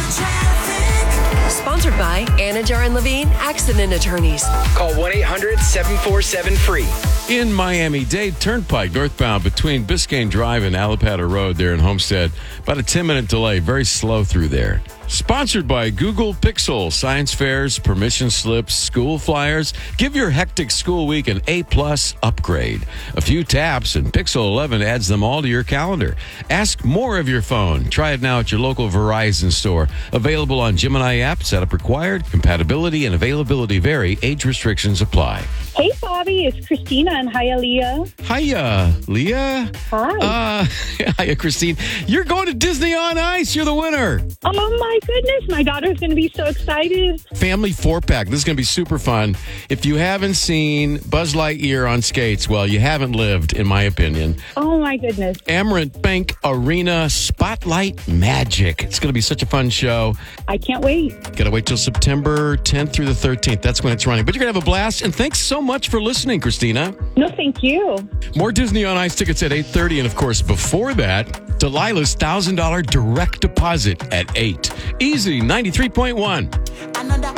Sponsored by Anajar and Levine Accident Attorneys. Call 1-800-747-FREE. In Miami-Dade Turnpike, northbound between Biscayne Drive and Alapata Road there in Homestead. About a 10-minute delay. Very slow through there. Sponsored by Google Pixel. Science fairs, permission slips, school flyers. Give your hectic school week an A-plus upgrade. A few taps and Pixel 11 adds them all to your calendar. Ask more of your phone. Try it now at your local Verizon store. Available on Gemini app. Setup required. Compatibility and availability vary. Age restrictions apply. Hey, Bobby, it's Christina and hiya, Leah. Hiya, Leah. Hi. Hiya, Christine. You're going to Disney on Ice. You're the winner. Oh, my goodness. My daughter's going to be so excited. Family 4-pack. This is going to be super fun. If you haven't seen Buzz Lightyear on skates, well, you haven't lived, in my opinion. Oh, my goodness. Amerant Bank Arena Spotlight Magic. It's going to be such a fun show. I can't wait. Got to wait till September 10th through the 13th. That's when it's running. But you're going to have a blast. And thanks so much for listening, Christina. No, thank you. More Disney on Ice tickets at 8:30. And, of course, before that, Delilah's $1,000 direct deposit at 8. Easy 93.1.